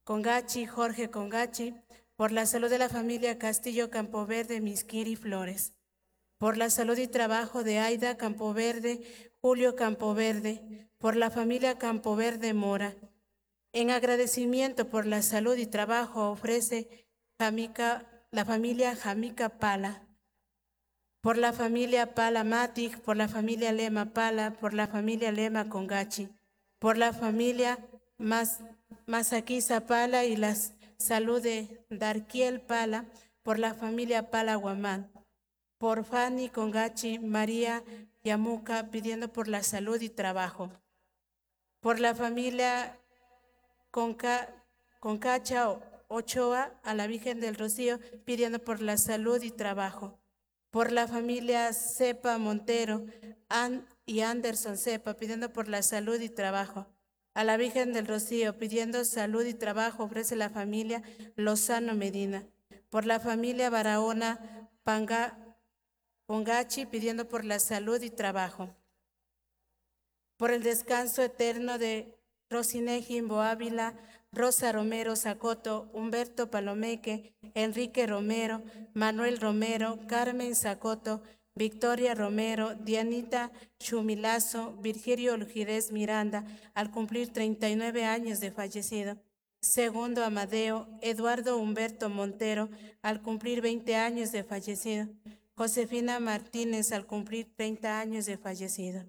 Congachi, Jorge Congachi, por la salud de la familia Castillo Campoverde, Misquiri Flores, por la salud y trabajo de Aida Campoverde, Julio Campoverde, por la familia Campoverde Mora. En agradecimiento por la salud y trabajo ofrece la familia Jamica Pala, por la familia Pala Matic, por la familia Lema Pala, por la familia Lema Congachi, por la familia Masaquiza Pala y la salud de Darquiel Pala, por la familia Pala Guamán, por Fanny Congachi, María Yamuca, pidiendo por la salud y trabajo, por la familia Concacha Ochoa, a la Virgen del Rocío, pidiendo por la salud y trabajo, por la familia Cepa Montero y Anderson Cepa, pidiendo por la salud y trabajo, a la Virgen del Rocío, pidiendo salud y trabajo, ofrece la familia Lozano Medina, por la familia Barahona Pongachi, pidiendo por la salud y trabajo, por el descanso eterno de Rosiné Jimbo Ávila, Rosa Romero Zacoto, Humberto Palomeque, Enrique Romero, Manuel Romero, Carmen Zacoto, Victoria Romero, Dianita Chumilazo, Virgilio Olgirez Miranda, al cumplir 39 años de fallecido. Segundo Amadeo, Eduardo Humberto Montero, al cumplir 20 años de fallecido. Josefina Martínez, al cumplir 30 años de fallecido.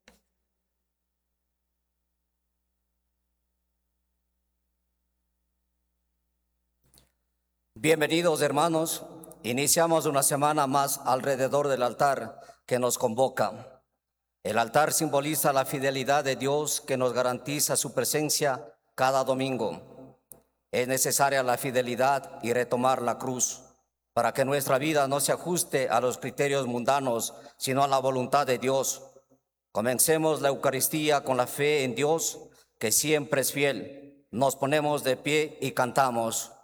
Bienvenidos, hermanos. Iniciamos una semana más alrededor del altar que nos convoca. El altar simboliza la fidelidad de Dios que nos garantiza su presencia cada domingo. Es necesaria la fidelidad y retomar la cruz para que nuestra vida no se ajuste a los criterios mundanos, sino a la voluntad de Dios. Comencemos la Eucaristía con la fe en Dios, que siempre es fiel. Nos ponemos de pie y cantamos.